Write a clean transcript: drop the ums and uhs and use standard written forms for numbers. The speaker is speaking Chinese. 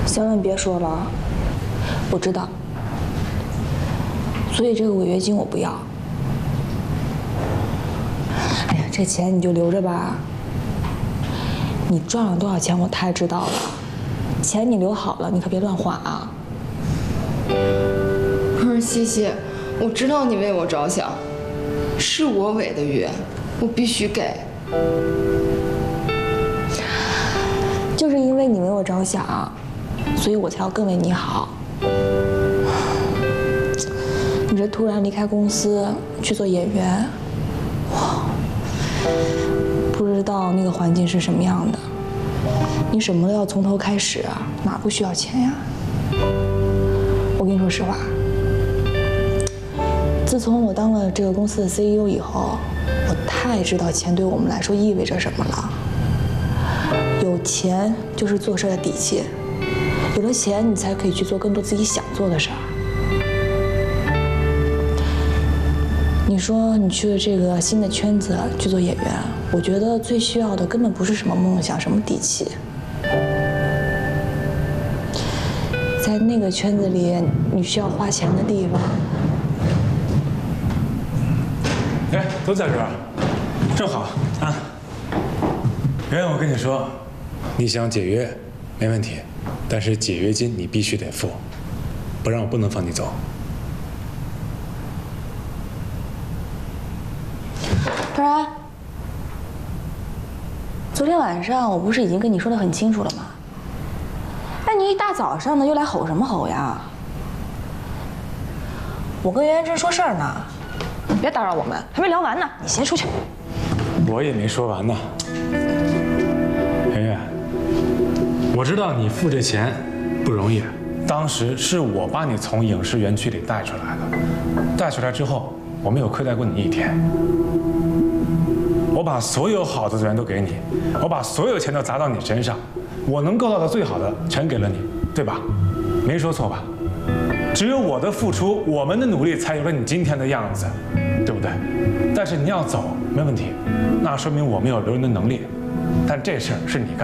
行了，你别说了，我知道。所以这个违约金我不要。哎呀，这钱你就留着吧。你赚了多少钱我太知道了，钱你留好了，你可别乱花啊。 不是西西，我知道你为我着想，是我违的约，我必须给。 就是因为你为我着想，所以我才要更为你好。你这突然离开公司去做演员，哇，不知道那个环境是什么样的，你什么都要从头开始啊，哪不需要钱呀？我跟你说实话，自从我当了这个公司的 CEO 以后，我太知道钱对我们来说意味着什么了。有钱就是做事的底气，有了钱你才可以去做更多自己想做的事儿。你说你去了这个新的圈子去做演员，我觉得最需要的根本不是什么梦想，什么底气。在那个圈子里，你需要花钱的地方。 哎，都在这儿，正好啊。原来我跟你说，你想解约没问题，但是解约金你必须得付，不然我不能放你走。 突然，昨天晚上我不是已经跟你说得很清楚了吗？哎，你一大早上的又来吼什么吼呀？我跟袁元真说事儿呢，别打扰我们，还没聊完呢，你先出去。 我也没说完呢。圆圆，我知道你付这钱不容易，当时是我把你从影视园区里带出来的，带出来之后我没有亏待过你一天。我把所有好的资源都给你，我把所有钱都砸到你身上，我能够到的最好的全给了你，对吧？没说错吧？只有我的付出，我们的努力，才有了你今天的样子，对不对？但是你要走没问题，那说明我没有留人的能力，但这事儿是你干的。